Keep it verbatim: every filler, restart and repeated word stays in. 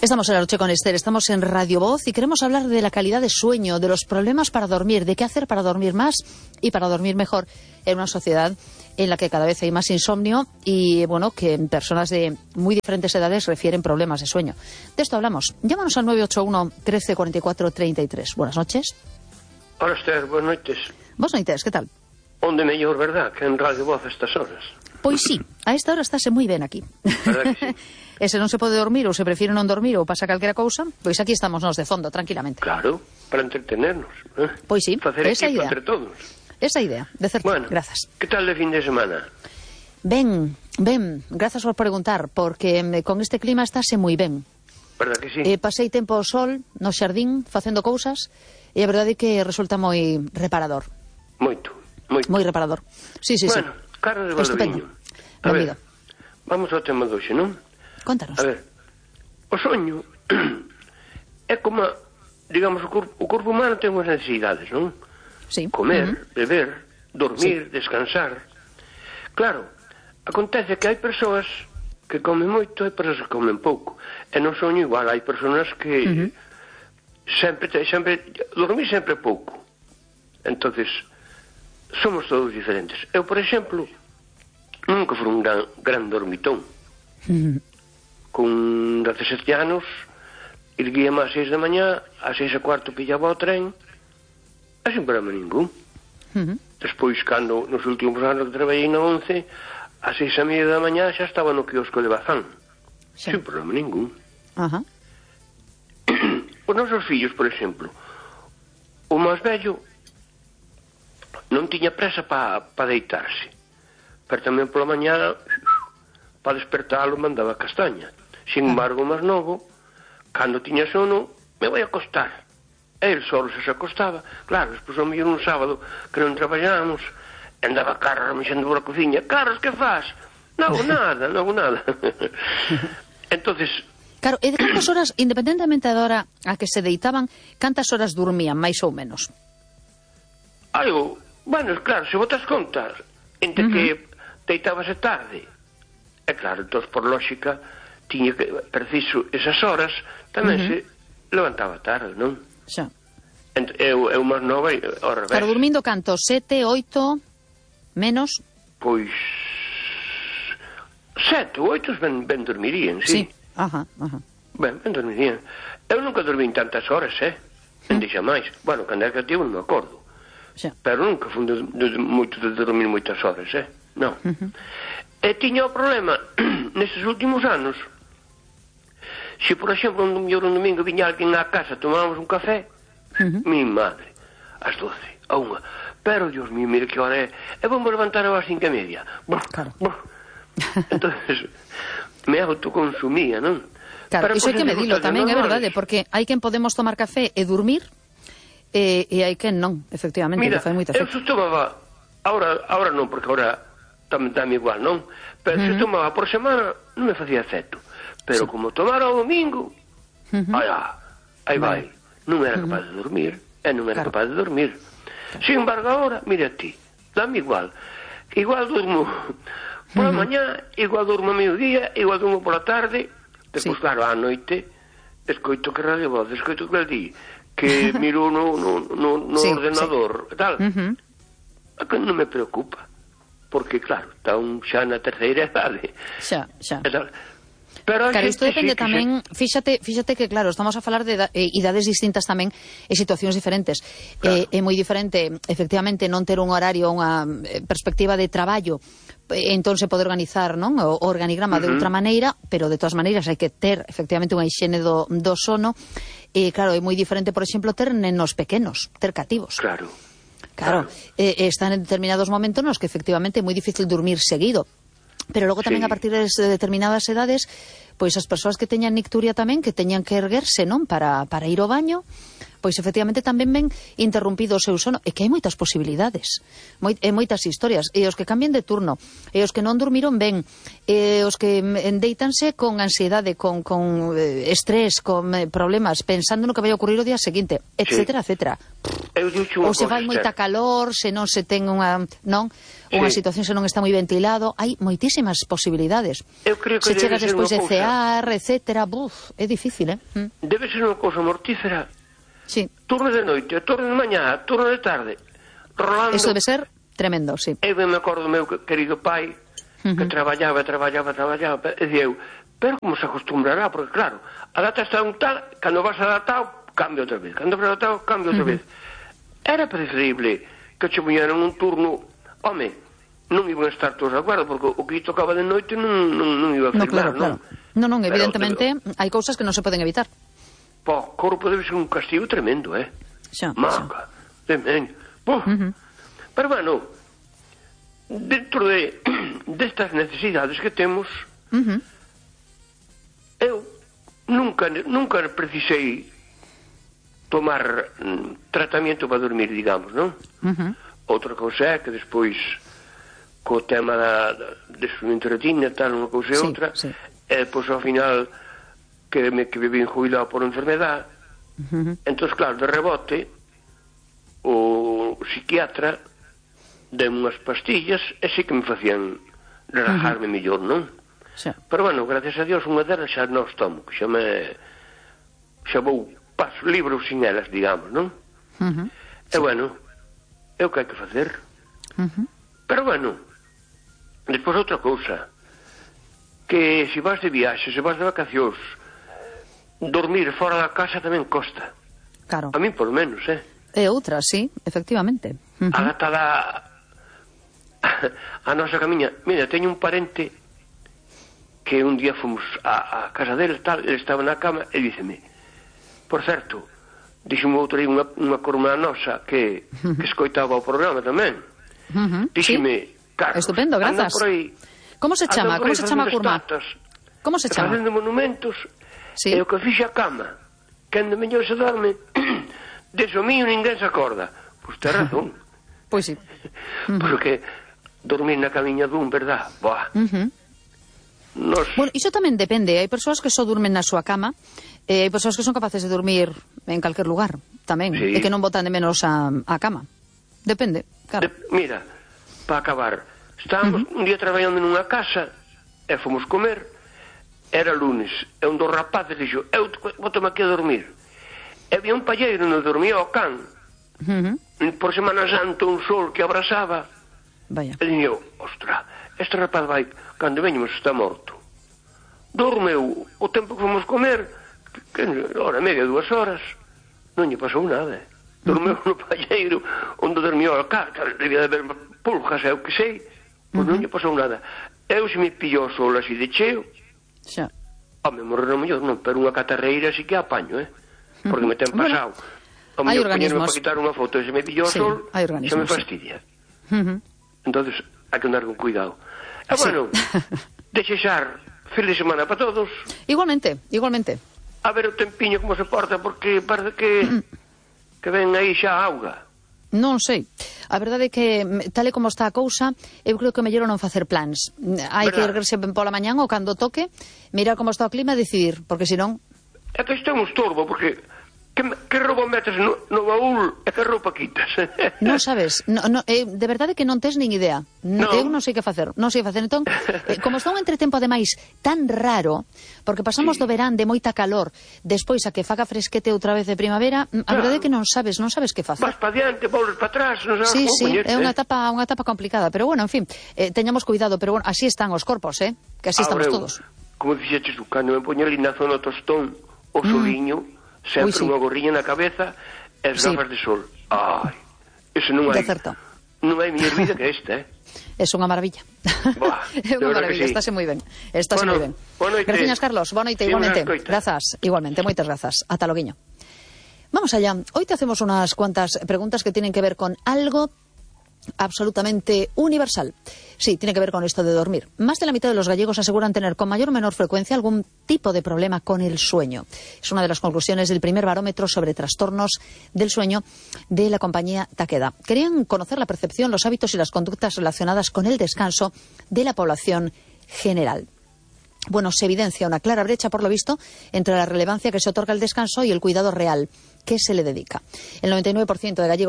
Estamos en la noche con Esther, estamos en Radio Voz y queremos hablar de la calidad de sueño, de los problemas para dormir, de qué hacer para dormir más y para dormir mejor en una sociedad en la que cada vez hay más insomnio y, bueno, que personas de muy diferentes edades refieren problemas de sueño. De esto hablamos. Llámanos al nueve ocho uno, trece, cuarenta y cuatro, treinta y tres. Buenas noches. Hola, Esther, buenas noches. Buenas noches, que tal? Onde mellor, verdad, que en Radio Voz a estas horas. Pois sí, a esta hora estáse moi ben aquí. Verdad que sí? E se non se pode dormir ou se prefire non dormir ou pasa calquera cousa, pois aquí estamos nós de fondo, tranquilamente. Claro, para entretenernos, eh? Pois sí, facer esa equipo idea. entre todos. Esa idea, de certo, Bueno, grazas. que tal de fin de semana? Ben, ben, grazas por preguntar, porque eh, con este clima estáse moi ben. Verdad que sí? Eh, pasei tempo ao sol, no xardín, facendo cousas, e a verdade é que resulta moi reparador. Moito, moito. Moi reparador. Sí, sí, bueno, sí. carne de Estupendo. Valdoviño. A ver, Benvido. vamos ao tema de hoxe, non? Contanos. A ver, o soño é como, digamos, o corpo, o corpo humano ten unhas necesidades, non? Sí. Comer, Uh-huh. beber, dormir, Sí. descansar. Claro, acontece que hai persoas que comen moito e persoas que comen pouco. E non soño igual, hai persoas que Uh-huh. sempre, sempre, dormir sempre pouco. Entonces, somos todos diferentes. Eu, por exemplo, nunca fui un gran, gran dormitón. Uh-huh. Con dezasete anos, erguíame ás seis da mañá, ás seis e cuarto pillaba o tren, e sin problema ningún. Uh-huh. Despois, cando nos últimos anos que traballei na once, ás seis e media da mañá xa estaba no quiosco de Bazán. Sí. Sin problema ningún. Ajá. Os nosos fillos, por exemplo, o máis vello non tiña presa para pa deitarse, pero tamén pola mañá para despertalo mandaba castaña. Sin embargo, o máis novo, cando tiña sono, me vai acostar. E el solo se se acostaba. Claro, despois ao mellor un sábado que non traballábamos, andaba Carlos mexendo por a cociña. Carlos, que faz? Non hago nada, non hago nada. Entonces, Claro, e de cantas horas, independentemente da hora a que se deitaban, cantas horas dormían, máis ou menos? algo, bueno, claro, se botas contas entre Uh-huh. que deitábase tarde, é claro, entón, por lógica, tiña que, preciso, esas horas, tamén Uh-huh. se levantaba tarde, non? Xa. Ent, eu, eu máis nova, ao revés. Claro, dormindo canto? Sete, oito, menos? Pois, sete ou oito ben, ben dormirían, sí. Sí. Ajá, ajá. Ben, ben dormirían. Eu nunca dormín tantas horas, eh? En deixa máis. Bueno, cando era cativo non me acordo. Xa. Pero nunca fui de, de, de, moito de dormir moitas horas, eh? Non. Uh-huh. E tiña o problema, nestes últimos anos, se, por exemplo, un domingo, un domingo viña alguén á casa, tomábamos un café, Uh-huh. mi madre, ás doce, a unha. Pero, Dios mío, mire que hora é. E vamos levantar ás cinco e media. Brr, Claro. brr. Entonces, me autoconsumía, non? Claro, Pero, iso hai pois, que en medilo circunstancias tamén, é normales. verdade, porque hai quen podemos tomar café e dormir, e, e hai quen non, efectivamente, Mira, que fai moito eu efecto. se tomaba, ahora, ahora non, porque ahora tamén dame igual, non? Pero se Uh-huh. tomaba por semana, non me facía efecto. Pero Sí. como tomara o domingo, Uh-huh. ai, ah, aí vai. Vale. Non era capaz de dormir, e non era Claro. capaz de dormir. Sin embargo, ahora, mira ti, dame igual. Igual durmo pola Uh-huh. mañá, igual durmo a mediodía, igual durmo pola tarde, despois, Sí. claro, á noite, escoito que Radio Voz, escoito que el di, que miro no, no, no, no Sí, ordenador, tal. Uh-huh. A que non me preocupa, porque, claro, está un xa na terceira idade. Xa, xa. E tal. Pero Claro, isto depende sí tamén, se... fíxate, fíxate que, claro, estamos a falar de da, eh, idades distintas tamén e situacións diferentes. Claro. Eh, é moi diferente, efectivamente, non ter un horario, unha eh, perspectiva de traballo, eh, entón se pode organizar, non, o, o organigrama uh-huh. de outra maneira, pero de todas maneiras hai que ter, efectivamente, unha hixiene do, do sono. E, claro, é moi diferente, por exemplo, ter nenos pequenos, ter cativos. Claro. Claro, Claro. Eh, están en determinados momentos nos que efectivamente é moi difícil dormir seguido. Pero logo tamén Sí. a partir de determinadas edades, pois as persoas que teñan nicturia tamén, que teñan que erguerse, non, para, para ir ao baño, pois efectivamente tamén ven interrumpido o seu sono, e que hai moitas posibilidades, moi, e moitas historias, e os que cambien de turno, e os que non dormiron ben, e os que deitanse con ansiedade, con, con eh, estrés, con eh, problemas, pensando no que vai ocurrir o día seguinte, etcétera, sí. etcétera. Ou se vai moita calor, se non se ten unha, non, unha sí. situación se non está moi ventilado, hai moitísimas posibilidades. Eu creo que se chegas despois de cousa... cear, etcétera, buf, é difícil, eh? Mm. Debe ser unha cousa mortífera. Sí. Turno de noite, turno de mañá, turno de tarde. Rolando. Eso debe ser tremendo, sí. Eu me acordo do meu querido pai, uh-huh. que traballaba, traballaba, traballaba, e dicía eu, pero como se acostumbrará, porque claro, a data está un tal, cando vas adaptado, cambia outra vez, cando vas adaptado, cambia outra uh-huh. vez. Era preferible que che puñeran un turno, home, non iban a estar todos de acordo, porque o que tocaba de noite non, non, non iba a firmar, no, claro, non? Claro. Non, non, evidentemente, pero, hai cousas que non se poden evitar. Po, corpo debe ser un castigo tremendo, eh? Xa, Maca, tremendo. Uh-huh. Pero bueno, dentro de destas necesidades que temos, uh-huh. eu nunca, nunca precisei tomar mm, tratamento para dormir, digamos, non? Uh-huh. Outra cousa é que despois co tema da, da desfrumento retina, tal, unha cousa e sí, outra, sí. e depois ao final que me que vivín jubilado por enfermedade, uh-huh. entón, claro, de rebote o psiquiatra deu unhas pastillas e sí que me facían relajarme uh-huh. mellor, non? Sí. Pero bueno, gracias a Dios unha delas xa non os tomo, xa me xa vou paso libros sin elas, digamos, non? Uh-huh. E sí. bueno, é o que hai que facer. Uh-huh. Pero bueno, despois outra cousa, que se vas de viaxe, se vas de vacacións, dormir fora da casa tamén costa. Claro. A mí por menos, eh? E outra, sí, efectivamente. Uh-huh. A gata da a nosa camiña, mira, teño un parente que un día fomos a, a casa dele, tal, ele estaba na cama e díceme, por certo, díxeme outro aí unha, unha corma nosa que, uh-huh. que escoitaba o programa tamén. Uh-huh. Díxeme, sí. Carlos, estupendo, grazas. Por aí, como se chama? Como se chama a curma? Como se chama? Facendo monumentos, sí. E o que fixe a cama, que ande mellor se dorme, deso mío ninguén se acorda. Pois ten razón. Pois sí. Uh-huh. Porque dormir na camiña dun, verdad? Boa. Uh-huh. Nos... Bueno, iso tamén depende. Hai persoas que só durmen na súa cama, e hai persoas que son capaces de dormir en calquer lugar, tamén, sí. E que non botan de menos a, a cama. Depende, claro. De, mira, para acabar, estábamos uh-huh. un día traballando nunha casa, e fomos comer, era lunes, e un dos rapaces dixo, eu bótame aquí a dormir. E había un palleiro onde dormía o can, uh-huh. por Semana Santa un sol que abrasaba. Vaya. E dixo, ostra, este rapaz vai, cando veñemos está morto. Dormeu o tempo que fomos comer, que, que hora media, dúas horas, non lle pasou nada. Dormeu uh-huh. no palleiro onde dormiu o can, debía de haber pulgas, eu que sei, pois uh-huh. non lle pasou nada. Eu se me pillou o sol así de cheo, xa. Home, morrer no mellor non, pero unha catarreira así que apaño, eh? Porque me ten pasado. Bueno, hai organismos. Para quitar unha foto, se me pillou o sí, sol, se me fastidia. Sí. Uh-huh. Entonces, hai que andar con cuidado. E bueno, sí. Desexar feliz semana para todos. Igualmente, igualmente. A ver o tempiño como se porta, porque parece que que ven aí xa a auga. Non sei. A verdade é que, tal e como está a cousa, eu creo que mellor non facer plans. Hai que erguerse pola mañán ou cando toque, mirar como está o clima e decidir, porque senón... É que isto é un estorbo, porque que, que roupa metes no, no baúl e que roupa quitas. Non sabes, no, no, eh, de verdade que non tes nin idea. No. Eu non sei que facer, non sei que facer. Entón, eh, como está un entretempo ademais tan raro, porque pasamos sí. do verán de moita calor, despois a que faga fresquete outra vez de primavera, a claro. verdade é que non sabes, non sabes que facer. Vas pa diante, volves pa atrás, non sabes sí, como sí, poñerte. É unha etapa, unha etapa complicada, pero bueno, en fin, eh, teñamos cuidado, pero bueno, así están os corpos, eh, que así Ahora, estamos todos. Como dixeches tú, cando me poño ali na zona tostón, o soliño, mm. sempre sí. unha gorriña na cabeza e as gafas sí. de sol. Ai, eso non hai. Non hai mellor vida que esta, eh? É unha maravilla. Buah, é unha maravilla, sí. Estáse moi ben. Estáse bueno, moi ben. Gracias, Carlos. Boa noite, igualmente. Grazas, igualmente, moitas grazas. Ata loguiño. Vamos allá. Hoy te hacemos unas cuantas preguntas que tienen que ver con algo absolutamente universal. Sí, tiene que ver con esto de dormir. Más de la mitad de los gallegos aseguran tener con mayor o menor frecuencia algún tipo de problema con el sueño. Es una de las conclusiones del primer barómetro sobre trastornos del sueño de la compañía Takeda. Querían conocer la percepción, los hábitos y las conductas relacionadas con el descanso de la población general. Bueno, se evidencia una clara brecha, por lo visto, entre la relevancia que se otorga al descanso y el cuidado real que se le dedica. El noventa y nueve por ciento de gallegos